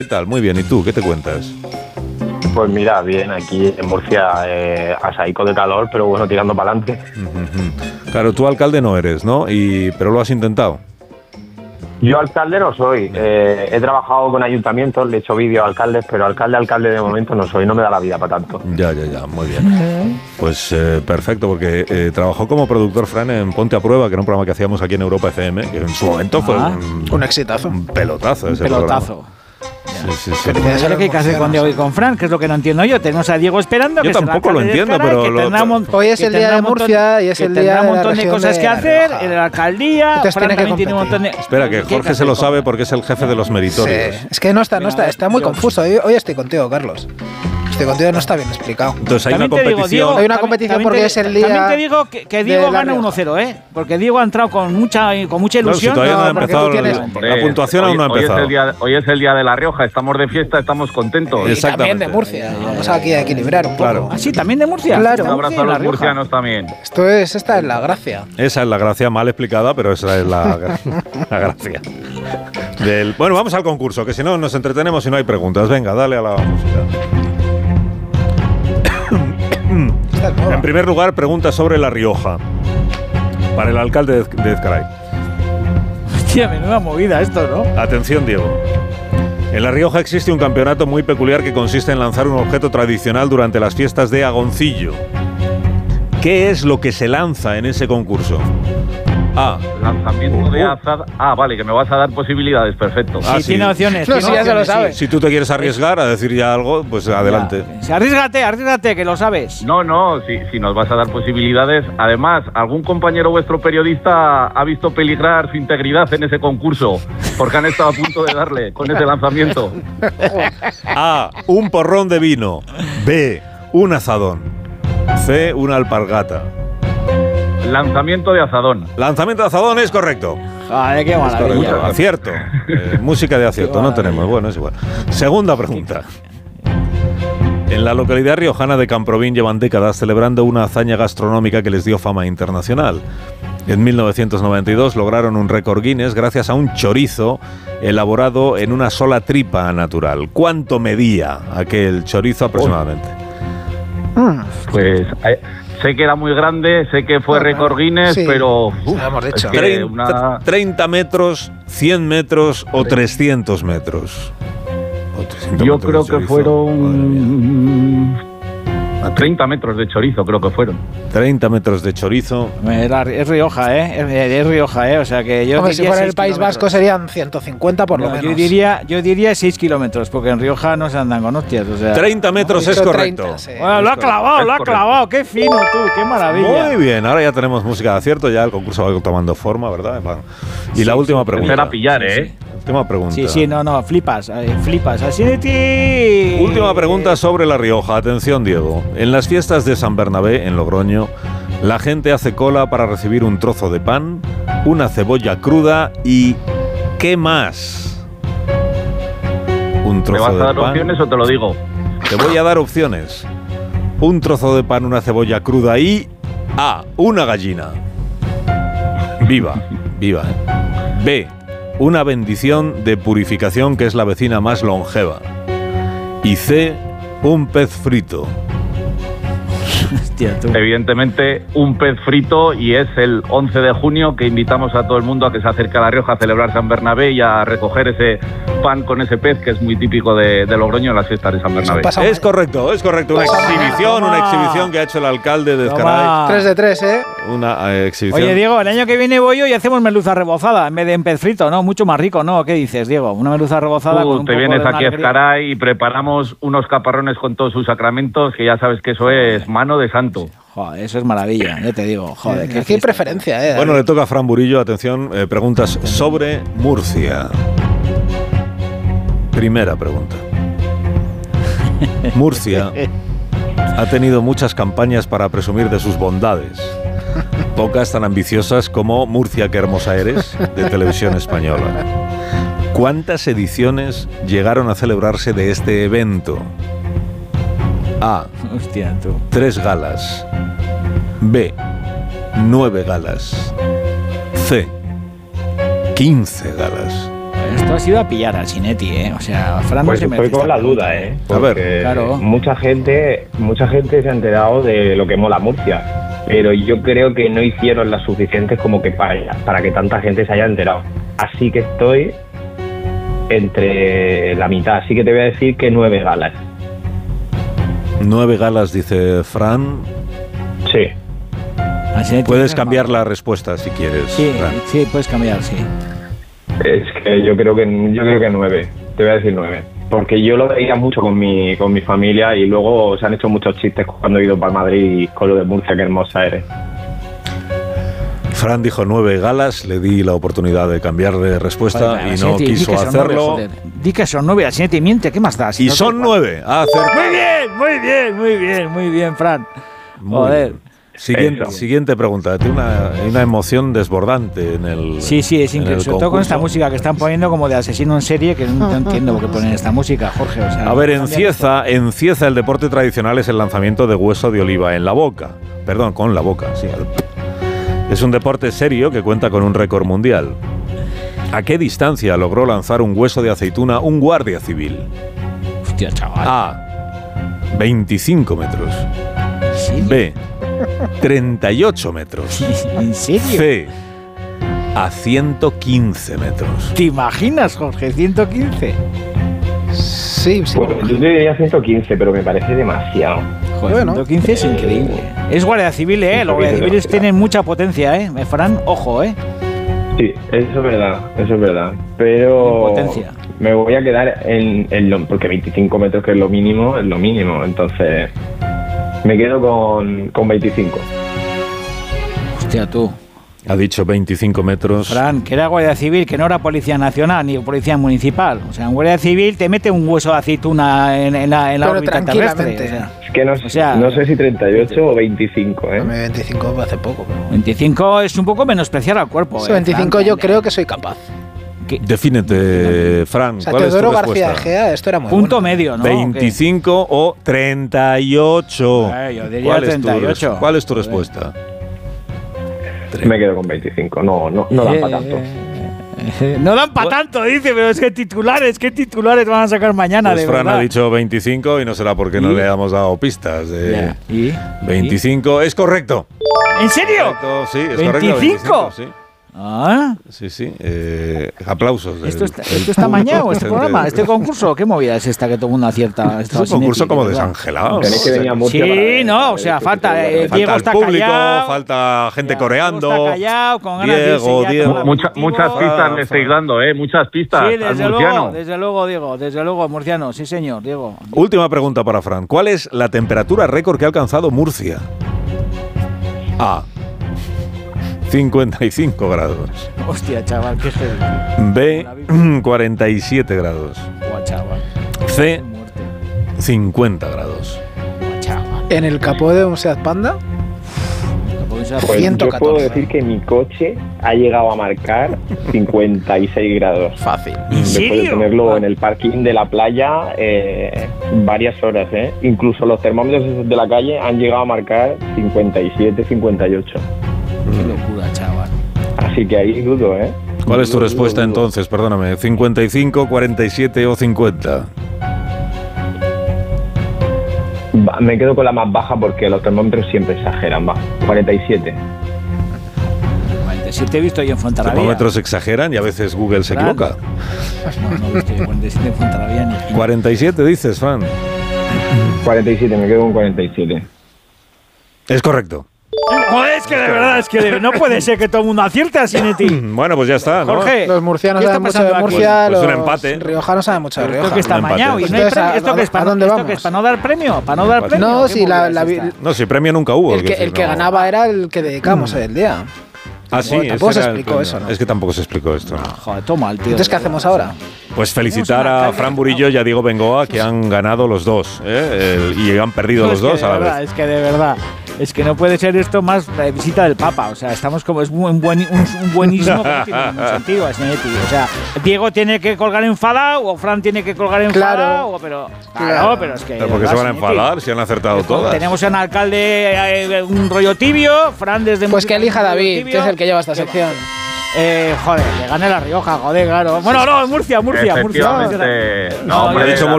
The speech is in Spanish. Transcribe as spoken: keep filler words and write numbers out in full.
¿Qué tal? Muy bien, ¿y tú? ¿Qué te cuentas? Pues mira, bien, aquí en Murcia, eh, asaico de calor, pero bueno, tirando para adelante. Uh-huh. Claro, tú alcalde no eres, ¿no? Y, pero lo has intentado. Yo alcalde no soy. Eh, he trabajado con ayuntamientos, le he hecho vídeos a alcaldes, pero alcalde, alcalde de momento no soy, no me da la vida para tanto. Ya, ya, ya, muy bien. Pues eh, perfecto, porque eh, trabajó como productor Fran en Ponte a Prueba, que era un programa que hacíamos aquí en Europa F M, que en su momento ah, fue un, un exitazo. Un pelotazo ese un pelotazo. Programa. Sí, sí, sí. Pero ¿sabes qué hay que hacer con Diego y con Fran? Que es lo que no entiendo yo. Tenemos a Diego esperando. Yo que tampoco lo entiendo, pero... Lo, mon- hoy es el día de Murcia y es el día de un montón de, de cosas que hacer en la alcaldía. Entonces Fran tiene también que tiene un montón de... Espera, que Jorge se lo sabe porque es el jefe de los meritorios. Sí. Es que no está, no está, está muy confuso. Hoy, hoy estoy contigo, Carlos. Estoy contigo, no está bien explicado. Entonces hay también una competición. Digo, Diego, hay una competición porque te, es el día. También te digo que, que Diego gana uno cero, ¿eh? Porque Diego ha entrado con mucha, con mucha ilusión. Claro, si todavía no, no ha empezado. Tienes... La, la puntuación hoy, aún no ha empezado. Hoy es, el día, hoy es el día de La Rioja, estamos de fiesta, estamos contentos. Y también de Murcia. Vamos aquí a equilibrar un poco. Claro. Ah, sí, también de Murcia. Claro. Un abrazo a los murcianos también. Esto es, esta es la gracia. Esa es la gracia mal explicada, pero esa es la, la gracia. Del, bueno, vamos al concurso, que si no nos entretenemos y no hay preguntas. Venga, dale a la música. En primer lugar, pregunta sobre La Rioja. Para el alcalde de Ezcaray. Hostia, menuda movida esto, ¿no? Atención, Diego. En La Rioja existe un campeonato muy peculiar que consiste en lanzar un objeto tradicional durante las fiestas de Agoncillo. ¿Qué es lo que se lanza en ese concurso? A. Lanzamiento uh, de azar. Ah, vale, que me vas a dar posibilidades, perfecto. Sí, ah, sí. Tiene opciones. No, tiene si ya se lo sabe. Si tú te quieres arriesgar a decir ya algo, pues adelante. Ya. Arríesgate, arríesgate, que lo sabes. No, no, si, si nos vas a dar posibilidades. Además, algún compañero vuestro periodista ha visto peligrar su integridad en ese concurso, porque han estado a punto de darle con ese lanzamiento. A. Un porrón de vino. B. Un azadón. C. Una alpargata. Lanzamiento de azadón. Lanzamiento de azadón es correcto. Joder, qué maravilla. Acierto. Eh, música de acierto, no tenemos. Bueno, es igual. Segunda pregunta. En la localidad riojana de Camprovín llevan décadas celebrando una hazaña gastronómica que les dio fama internacional. En mil novecientos noventa y dos lograron un récord Guinness gracias a un chorizo elaborado en una sola tripa natural. ¿Cuánto medía aquel chorizo aproximadamente? Pues... Eh, sé que era muy grande, sé que fue récord Guinness, sí, pero... Uf, lo hemos dicho. Es que treinta, una... treinta metros, cien metros o trescientos metros. O trescientos Yo metros creo de que chorizo. fueron... treinta metros de chorizo creo que fueron. treinta metros de chorizo. Era, es Rioja, ¿eh? Es, es Rioja, ¿eh? O sea que yo Hombre, diría si fuera el País kilómetros. Vasco serían ciento cincuenta por no, lo menos. Yo diría, yo diría seis kilómetros, porque en Rioja no se andan con hostias. O sea, treinta metros es correcto. treinta, sí. Bueno, lo ha clavado, lo ha clavado. Qué fino tú, qué maravilla. Muy bien, ahora ya tenemos música de acierto, ya el concurso va tomando forma, ¿verdad? Y sí, la última pregunta. Será pillar, ¿eh? Sí, sí. Última pregunta. Sí, sí, no, no, flipas, eh, flipas. Así de ti. Última pregunta sobre La Rioja. Atención, Diego. En las fiestas de San Bernabé, en Logroño, la gente hace cola para recibir un trozo de pan, una cebolla cruda y... ¿qué más? Un trozo de pan. ¿Me vas a dar opciones o te lo digo? Te voy a dar opciones. Un trozo de pan, una cebolla cruda y... A. Una gallina. Viva, viva. ¿eh? B. Una bendición de purificación que es la vecina más longeva. Y C. Un pez frito. Hostia, tú. Evidentemente un pez frito, y es el once de junio que invitamos a todo el mundo a que se acerque a La Rioja a celebrar San Bernabé y a recoger ese pan con ese pez que es muy típico de, de Logroño en las fiestas de San Bernabé. Es correcto, es correcto. Una exhibición, una exhibición que ha hecho el alcalde de Ezcaray. tres de tres, ¿eh? Una eh, exhibición. Oye, Diego, el año que viene voy yo y hacemos merluza rebozada en vez de en pez frito, ¿no? Mucho más rico, ¿no? ¿Qué dices, Diego? Una merluza rebozada Tú con un te poco vienes de aquí a Ezcaray y preparamos unos caparrones con todos sus sacramentos, que ya sabes que eso es mano de santo. Joder, eso es maravilla, ya te digo. Joder, qué Aquí hay preferencia, ¿eh? Bueno, le toca a Fran Burillo, atención, eh, preguntas sobre Murcia. Primera pregunta. Murcia ha tenido muchas campañas para presumir de sus bondades. Pocas tan ambiciosas como Murcia, qué hermosa eres, de Televisión Española. ¿Cuántas ediciones llegaron a celebrarse de este evento? A. Hostia, tú. Tres galas. B. Nueve galas. C. Quince galas. Esto ha sido a pillar al Chinetti, ¿eh? O sea, Fran Pues no se estoy merece con esta la duda, pregunta. ¿eh? A ver. Porque Claro. mucha gente, mucha gente se ha enterado de lo que mola Murcia, pero yo creo que no hicieron las suficientes como que para, para que tanta gente se haya enterado. Así que estoy entre la mitad, así que te voy a decir que nueve galas. Nueve galas, dice Fran. Sí. Al Chinetti Puedes es cambiar malo. la respuesta si quieres, Sí, Fran. sí, puedes cambiar, sí. Es que yo creo que yo creo que nueve, te voy a decir nueve, porque yo lo veía mucho con mi con mi familia y luego se han hecho muchos chistes cuando he ido para Madrid con lo de Murcia, que hermosa eres. Fran dijo nueve galas, le di la oportunidad de cambiar de respuesta Joder, y al no Chinetti, di quiso que son hacerlo. nueve, joder. Di que son nueve, al Chinetti miente, ¿qué más da? Si Y no son da igual. nueve. Ha acertado. Muy bien, muy bien, muy bien, muy bien, Fran. Muy Joder. bien. Siguiente, Eso. siguiente pregunta. Tiene una, hay una emoción desbordante en el. Sí, sí, es en increíble. el Sobre todo con esta concurso. música que están poniendo como de asesino en serie, que no, no entiendo por qué ponen esta música, Jorge. O sea, A ver, en cambian Cieza, en Cieza el deporte tradicional es el lanzamiento de hueso de oliva en la boca. Perdón, con la boca, sí. Es un deporte serio que cuenta con un récord mundial. ¿A qué distancia logró lanzar un hueso de aceituna un guardia civil? esto. Hostia, chaval. A. veinticinco metros. ¿Sí? B. treinta y ocho metros. ¿En serio? C. A ciento quince metros. ¿Te imaginas, Jorge? ciento quince. Sí, sí. Bueno, yo te diría ciento quince, pero me parece demasiado. Joder, Bueno. ciento quince es increíble. Es guardia civil, ¿eh? Los guardias civiles tienen mucha potencia, ¿eh? Fran, ojo, ¿eh? Sí, eso es verdad, eso es verdad. Pero Potencia. me voy a quedar en, en lo, porque veinticinco metros, que es lo mínimo, es lo mínimo. Entonces me quedo con, con veinticinco. Hostia, tú. Ha dicho veinticinco metros. Fran, que era guardia civil, que no era policía nacional ni policía municipal. O sea, en guardia civil te mete un hueso de aceituna en, en la, en la Pero órbita terrestre. tranquilamente. O sea, Es que no, O sea, no sé si treinta y ocho o veinticinco, ¿eh? veinticinco hace poco. Pero... veinticinco es un poco menospreciar al cuerpo. Eso, ¿eh, veinticinco Fran? yo creo que soy capaz. Defínete, Fran. O sea, ¿Cuál es tu Teodoro García respuesta? Egea, esto era muy Punto bueno. medio, ¿no? ¿veinticinco o treinta y ocho? Eh, yo diría ¿Cuál es tu treinta y ocho. res- ¿Cuál es tu Joder. respuesta? Me quedo con veinticinco, no, no, no dan para tanto. Eh, no dan para tanto, dice, pero es que titulares, ¿qué titulares van a sacar mañana? Pues de Fran verdad? ha dicho veinticinco y no será porque no ¿Y? le hemos dado pistas. de Ya, ¿y? veinticinco es correcto. ¿En serio? Correcto, sí, es correcto. ¿veinticinco? veinticinco, sí. Ah, Sí, sí. eh, aplausos. ¿esto del- está, del esto está mañado, este público. programa, este concurso? ¿Qué movida es esta que todo el mundo acierta? Esto es un concurso como desangelado. Tenéis que venir a Murcia para- Sí, no, o sea, para- falta, eh, Falta Diego el está público, callado. falta gente Ya, coreando. Diego está callado, con ganas de irse Diego, ya Diego. con la Mucha- positivo. muchas pistas Fran, le estáis Fran. dando, ¿eh? Muchas pistas Sí, al desde murciano. luego, desde luego, Diego, desde luego, murciano, sí señor, Diego. Última pregunta para Fran. ¿Cuál es la temperatura récord que ha alcanzado Murcia? A. cincuenta y cinco grados. Hostia, chaval, qué heavy. B. cuarenta y siete grados. Buah, chaval. C. Muerte. cincuenta grados. Buah, chaval. En el capó de un Seat Panda, Pues ciento yo puedo catorce. decir que mi coche ha llegado a marcar cincuenta y seis grados. fácil. ¿En Después de serio? tenerlo en el parking de la playa eh, varias horas, ¿eh? Incluso los termómetros esos de la calle han llegado a marcar cincuenta y siete, cincuenta y ocho. Qué locura, chaval. Así que ahí dudo, ¿eh? ¿Cuál es tu Dudo, respuesta dudo, dudo. entonces? Perdóname. ¿cincuenta y cinco, cuarenta y siete o cincuenta? Va, me quedo con la más baja porque los termómetros siempre exageran, va. cuarenta y siete. cuarenta y siete he visto yo en Fuenterrabía. Termómetros exageran y a veces Google se Claro. equivoca. No, no he visto yo cuarenta y siete en Fuenterrabía ni. cuarenta y siete dices, Fran. cuarenta y siete, me quedo con cuarenta y siete. Es correcto. Joder, es que de verdad, es que de- no puede ser que todo el mundo acierte a Sinetti. Bueno, pues ya está, ¿no? Jorge, Los murcianos ¿qué está saben mucho pasando de aquí? Murcia, Pues un los empate. riojanos saben mucho de Esto Rioja. que está Un empate. mañado y no hay Entonces, premio. ¿a- ¿Esto que es a para dónde ¿Esto vamos? que es para no dar premio? ¿Para no dar premio? No, ¿Qué si la, movida la es vi- esta? No, si premio nunca hubo. el que, quiero el decir, que no. ganaba era el que dedicamos el día. Ah, sí, Bueno, tampoco ese se era el explicó premio. eso, ¿no? Es que tampoco se explicó esto. ¿no? Joder, toma el tío. Entonces, ¿qué hacemos ahora? Pues felicitar Tenemos un a alcalde Fran que- Burillo y a Diego Bengoa, que han ganado los dos. ¿eh? El- y han perdido No, los es que dos de a la verdad, vez. Es que de verdad, es que no puede ser esto más eh, visita del Papa. O sea, estamos como, es un, buen, un, un buenismo que no tiene ningún sentido, Sinetti. O sea, Diego tiene que colgar enfadado o Fran tiene que colgar enfadado. Claro. O, pero, claro, Claro. pero es que. Pero porque de se van a verdad, Sinetti, enfadar si han acertado todas. Tenemos un alcalde, eh, un rollo tibio, Fran desde Pues que música, elija un rollo David, tibio. que es el que lleva esta ¿Qué sección. Eh, joder, que gane La Rioja, joder, claro. Bueno, no, Murcia, Murcia, Murcia. Efectivamente. No, No, hombre, ha dicho La Murcia,